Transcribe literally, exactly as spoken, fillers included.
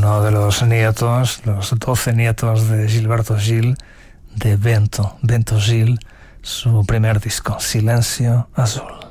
uno de los nietos, los doce nietos de Gilberto Gil, de Bento, Bento Gil, su primer disco, Silencio Azul.